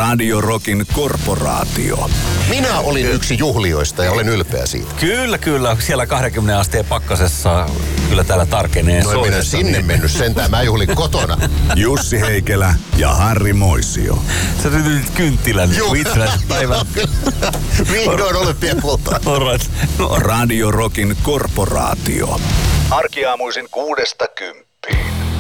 Radio Rockin korporaatio. Minä olin yksi juhlijoista ja olen ylpeä siitä. Kyllä. Siellä 20 asteen pakkasessa kyllä täällä tarkenee. No en minä sinne mennyt sentään, mä juhlin kotona. Jussi Heikelä ja Harri Moisio. Sä nyt kynttilän itsenäisen päivän. Vihdoin olympiakultaa. Alright. Radio Rockin korporaatio. Arkiaamuisin 6-10.